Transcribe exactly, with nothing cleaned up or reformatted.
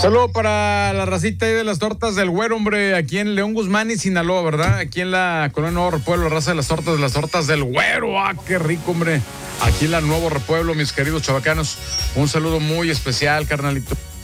Saludo para la racita ahí de las tortas del Güero, hombre, aquí en León Guzmán y Sinaloa, ¿verdad? Aquí en la Colonia Nuevo Repueblo, raza de las tortas, de las tortas del Güero. ¡Ah, qué rico, hombre! Aquí en la Nuevo Repueblo, mis queridos chavacanos. Un saludo muy especial, carnalito.